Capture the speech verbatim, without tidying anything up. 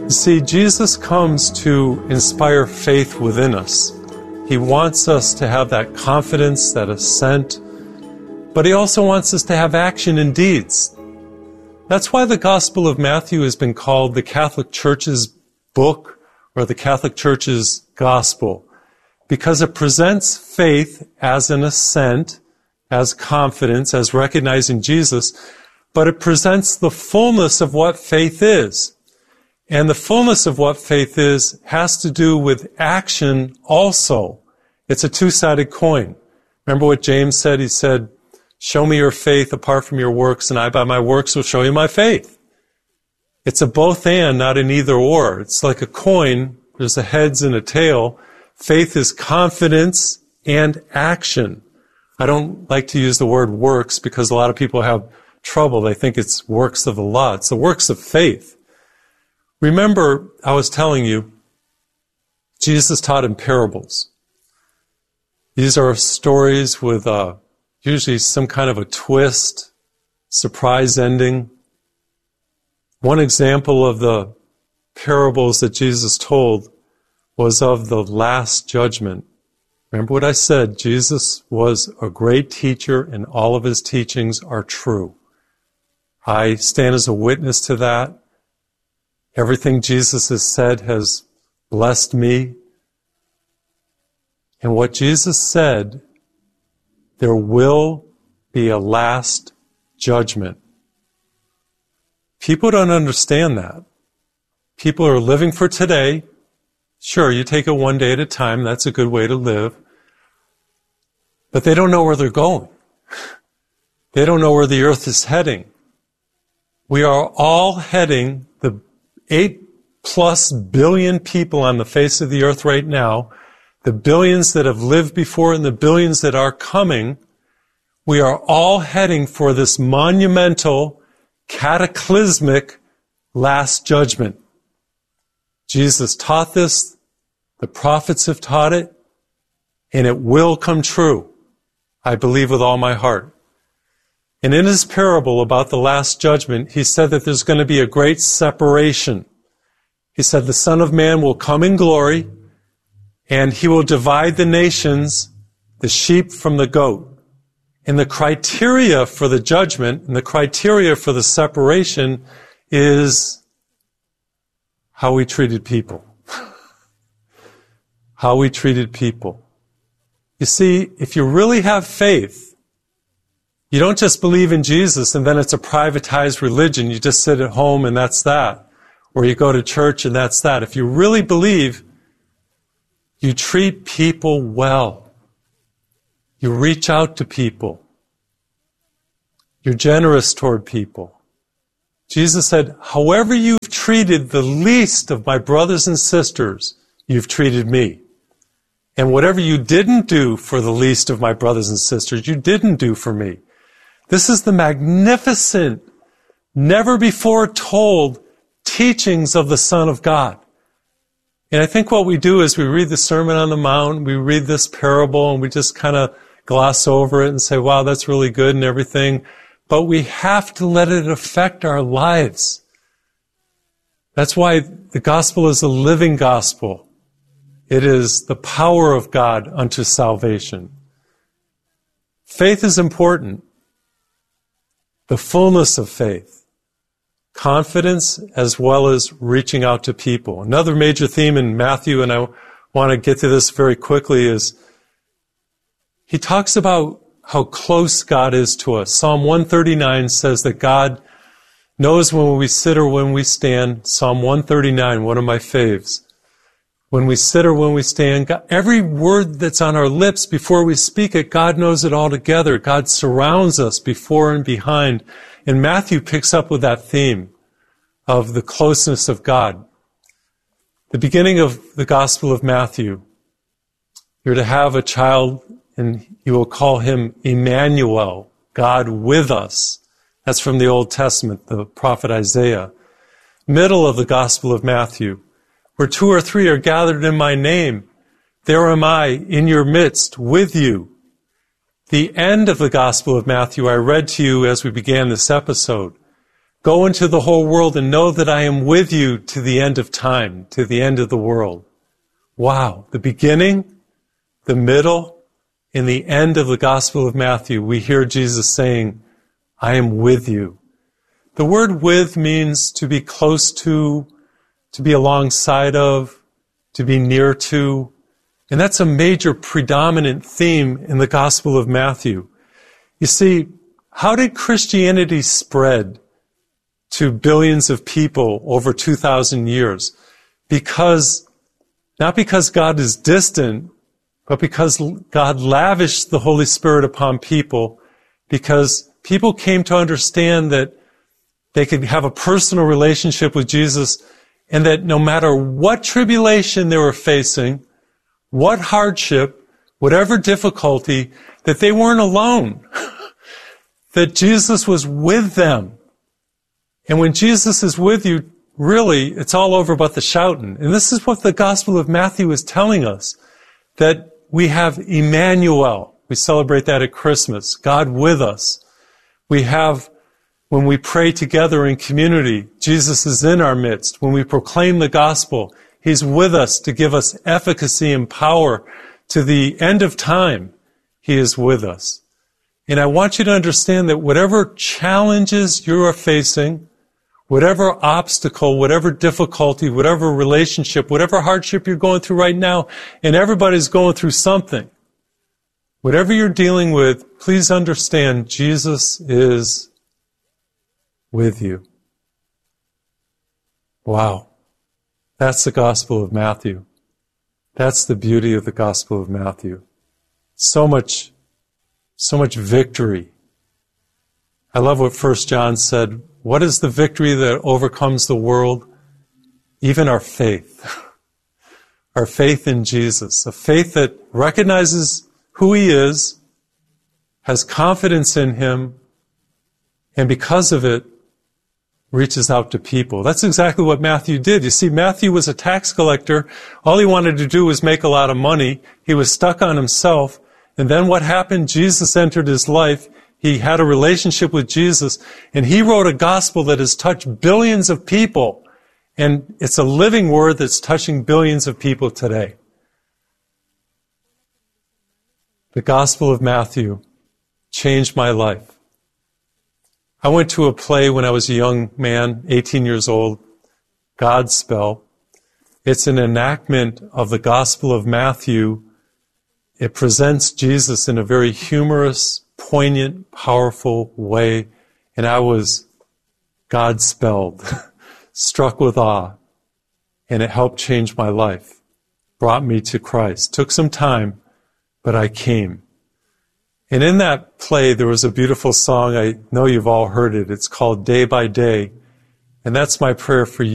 You see, Jesus comes to inspire faith within us. He wants us to have that confidence, that assent, but He also wants us to have action and deeds. That's why the Gospel of Matthew has been called the Catholic Church's book or the Catholic Church's gospel, because it presents faith as an assent, as confidence, as recognizing Jesus, but it presents the fullness of what faith is. And the fullness of what faith is has to do with action also. It's a two-sided coin. Remember what James said? He said, show me your faith apart from your works, and I by my works will show you my faith. It's a both and, not an either or. It's like a coin. There's a heads and a tail. Faith is confidence and action. I don't like to use the word works because a lot of people have trouble. They think it's works of the law. It's the works of faith. Remember, I was telling you, Jesus taught in parables. These are stories with uh, usually some kind of a twist, surprise ending. One example of the parables that Jesus told was of the Last Judgment. Remember what I said, Jesus was a great teacher and all of His teachings are true. I stand as a witness to that. Everything Jesus has said has blessed me. And what Jesus said, there will be a last judgment. People don't understand that. People are living for today. Sure, you take it one day at a time. That's a good way to live. But they don't know where they're going. They don't know where the earth is heading. We are all heading, the eight plus billion people on the face of the earth right now, the billions that have lived before and the billions that are coming, we are all heading for this monumental, cataclysmic last judgment. Jesus taught this, the prophets have taught it, and it will come true. I believe with all my heart. And in His parable about the last judgment, He said that there's going to be a great separation. He said the Son of Man will come in glory, and He will divide the nations, the sheep from the goat. And the criteria for the judgment and the criteria for the separation is how we treated people. How we treated people. You see, if you really have faith, you don't just believe in Jesus and then it's a privatized religion. You just sit at home and that's that. Or you go to church and that's that. If you really believe, you treat people well. You reach out to people. You're generous toward people. Jesus said, however you've treated the least of my brothers and sisters, you've treated me. And whatever you didn't do for the least of my brothers and sisters, you didn't do for me. This is the magnificent, never before told teachings of the Son of God. And I think what we do is we read the Sermon on the Mount, we read this parable, and we just kind of gloss over it and say, wow, that's really good and everything. But we have to let it affect our lives. That's why the gospel is a living gospel. It is the power of God unto salvation. Faith is important. The fullness of faith. Confidence as well as reaching out to people. Another major theme in Matthew, and I want to get to this very quickly, is he talks about how close God is to us. Psalm one thirty-nine says that God knows when we sit or when we stand. Psalm one thirty-nine, one of my faves. When we sit or when we stand, God, every word that's on our lips before we speak it, God knows it all together. God surrounds us before and behind. And Matthew picks up with that theme of the closeness of God. The beginning of the Gospel of Matthew, you're to have a child and you will call him Emmanuel, God with us. That's from the Old Testament, the prophet Isaiah. Middle of the Gospel of Matthew, where two or three are gathered in my name, there am I in your midst with you. The end of the Gospel of Matthew I read to you as we began this episode. Go into the whole world and know that I am with you to the end of time, to the end of the world. Wow. The beginning, the middle, and the end of the Gospel of Matthew, we hear Jesus saying, I am with you. The word with means to be close to, to be alongside of, to be near to. And that's a major predominant theme in the Gospel of Matthew. You see, how did Christianity spread to billions of people over two thousand years? Because, not because God is distant, but because God lavished the Holy Spirit upon people, because people came to understand that they could have a personal relationship with Jesus, and that no matter what tribulation they were facing, what hardship, whatever difficulty, that they weren't alone. That Jesus was with them. And when Jesus is with you, really, it's all over but the shouting. And this is what the Gospel of Matthew is telling us, that we have Emmanuel. We celebrate that at Christmas. God with us. We have, when we pray together in community, Jesus is in our midst. When we proclaim the gospel, He's with us to give us efficacy and power to the end of time. He is with us. And I want you to understand that whatever challenges you are facing, whatever obstacle, whatever difficulty, whatever relationship, whatever hardship you're going through right now, and everybody's going through something, whatever you're dealing with, please understand Jesus is with you. Wow. That's the Gospel of Matthew. That's the beauty of the Gospel of Matthew. So much, so much victory. I love what First John said. What is the victory that overcomes the world? Even our faith. Our faith in Jesus. A faith that recognizes who He is, has confidence in Him, and because of it, reaches out to people. That's exactly what Matthew did. You see, Matthew was a tax collector. All he wanted to do was make a lot of money. He was stuck on himself. And then what happened? Jesus entered his life. He had a relationship with Jesus, and he wrote a gospel that has touched billions of people. And it's a living word that's touching billions of people today. The Gospel of Matthew changed my life. I went to a play when I was a young man, eighteen years old, Godspell. It's an enactment of the Gospel of Matthew. It presents Jesus in a very humorous, poignant, powerful way, and I was Godspelled, struck with awe, and it helped change my life, brought me to Christ. Took some time, but I came. And in that play, there was a beautiful song. I know you've all heard it. It's called Day by Day. And that's my prayer for you.